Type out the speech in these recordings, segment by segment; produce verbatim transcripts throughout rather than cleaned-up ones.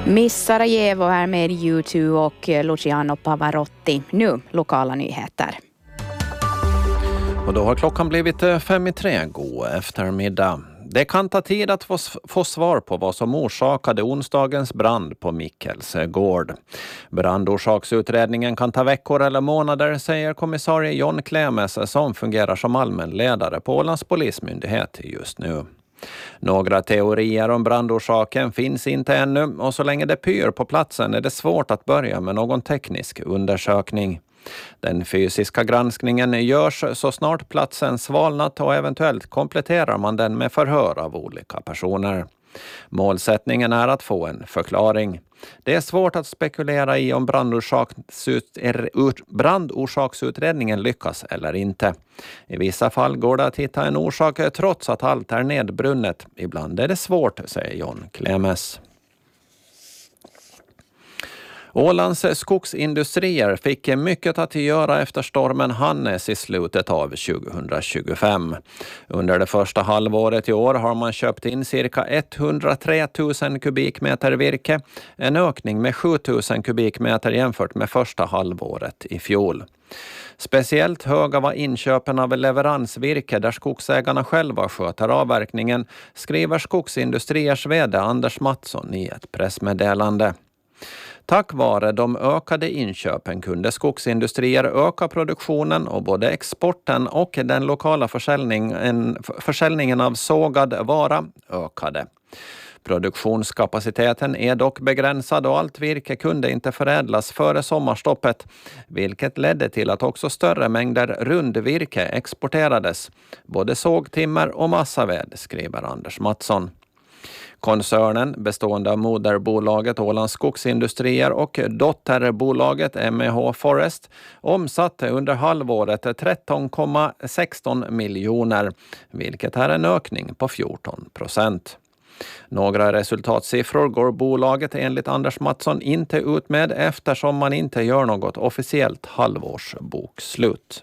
Miss Sarajevo är med U två och Luciano Pavarotti. Nu lokala nyheter. Och då har klockan blivit fem i tre. God eftermiddag. Det kan ta tid att få, få svar på vad som orsakade onsdagens brand på Mikkels gård. Brandorsaksutredningen kan ta veckor eller månader, säger kommissarie John Klemes som fungerar som allmänledare på Ålands polismyndighet just nu. Några teorier om brandorsaken finns inte ännu och så länge det pyr på platsen är det svårt att börja med någon teknisk undersökning. Den fysiska granskningen görs så snart platsen svalnat och eventuellt kompletterar man den med förhör av olika personer. Målsättningen är att få en förklaring. Det är svårt att spekulera i om brandorsaksutredningen lyckas eller inte. I vissa fall går det att hitta en orsak trots att allt är nedbrunnet. Ibland är det svårt, säger John Klemes. Ålands skogsindustrier fick mycket att göra efter stormen Hannes i slutet av tjugohundratjugofem. Under det första halvåret i år har man köpt in cirka etthundratre tusen kubikmeter virke, en ökning med sju tusen kubikmeter jämfört med första halvåret i fjol. Speciellt höga var inköpen av leveransvirke där skogsägarna själva sköter avverkningen, skriver Skogsindustriers vd Anders Mattsson i ett pressmeddelande. Tack vare de ökade inköpen kunde skogsindustrier öka produktionen och både exporten och den lokala försäljningen, försäljningen av sågad vara ökade. Produktionskapaciteten är dock begränsad och allt virke kunde inte förädlas före sommarstoppet, vilket ledde till att också större mängder rundvirke exporterades, både sågtimmer och massaved, skriver Anders Mattsson. Koncernen, bestående av moderbolaget Ålands skogsindustrier och dotterbolaget M E H Forest, omsatte under halvåret tretton komma sexton miljoner, vilket är en ökning på fjorton procent. Några resultatsiffror går bolaget enligt Anders Mattsson inte ut med eftersom man inte gör något officiellt halvårsbokslut.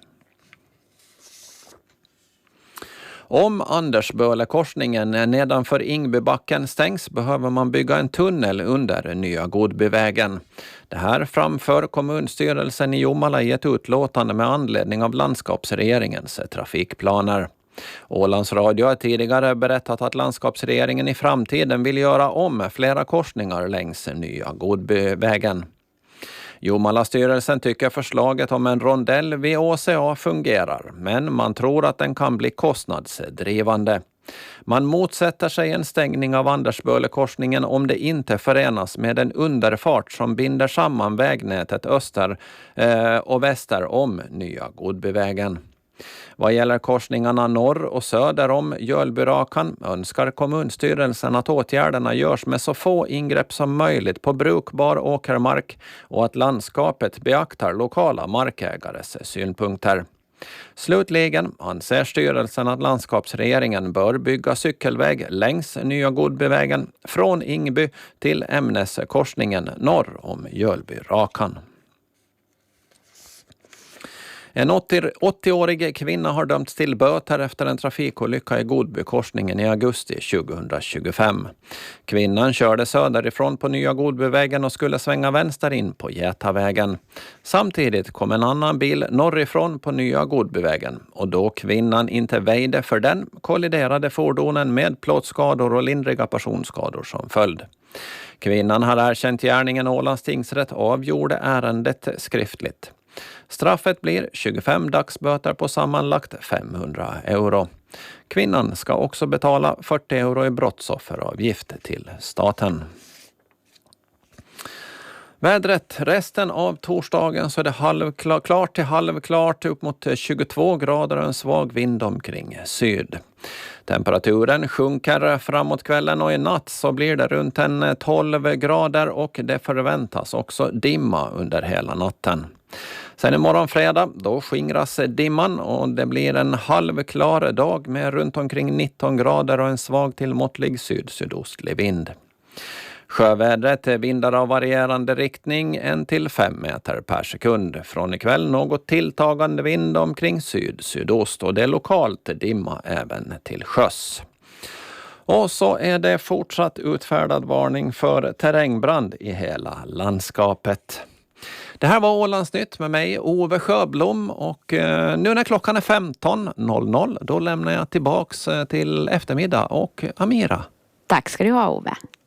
Om Andersbölekorsningen nedanför Ingbybacken stängs behöver man bygga en tunnel under Nya Godbyvägen. Det här framför kommunstyrelsen i Jomala i ett utlåtande med anledning av landskapsregeringens trafikplaner. Ålands Radio har tidigare berättat att landskapsregeringen i framtiden vill göra om flera korsningar längs Nya Godbyvägen. Jomala-styrelsen tycker förslaget om en rondell vid Å C A fungerar, men man tror att den kan bli kostnadsdrivande. Man motsätter sig en stängning av Andersbölekorsningen om det inte förenas med en underfart som binder samman vägnätet öster eh, och väster om Nya Godbyvägen. Vad gäller korsningarna norr och söder om Jölbyrakan önskar kommunstyrelsen att åtgärderna görs med så få ingrepp som möjligt på brukbar åkermark och att landskapet beaktar lokala markägares synpunkter. Slutligen anser styrelsen att landskapsregeringen bör bygga cykelväg längs Nya Godbyvägen från Ingby till Ämneskorsningen norr om Jölbyrakan. En åttioårig kvinna har dömts till böter efter en trafikolycka i Godbykorsningen i augusti tjugohundratjugofem. Kvinnan körde söderifrån på Nya Godbyvägen och skulle svänga vänster in på Getavägen. Samtidigt kom en annan bil norrifrån på Nya Godbyvägen och då kvinnan inte väjde för den kolliderade fordonen med plåtskador och lindriga personskador som följd. Kvinnan har erkänt gärningen och Ålands tingsrätt avgjorde ärendet skriftligt. Straffet blir tjugofem dagsböter på sammanlagt femhundra euro. Kvinnan ska också betala fyrtio euro i brottsofferavgift till staten. Vädret. Resten av torsdagen så är det halvklart till halvklart upp mot tjugotvå grader och en svag vind omkring syd. Temperaturen sjunker framåt kvällen och i natt så blir det runt en tolv grader och det förväntas också dimma under hela natten. Sen imorgon fredag då skingras dimman och det blir en halvklar dag med runt omkring nitton grader och en svag till måttlig syd-sydostlig vind. Sjövädret är vindar av varierande riktning en till fem meter per sekund. Från ikväll något tilltagande vind omkring syd-sydost och det är lokalt dimma även till sjöss. Och så är det fortsatt utfärdad varning för terrängbrand i hela landskapet. Det här var Ålandsnytt med mig, Ove Sjöblom, och eh, nu när klockan är femton noll noll då lämnar jag tillbaks till eftermiddag och Amira. Tack ska du ha, Ove.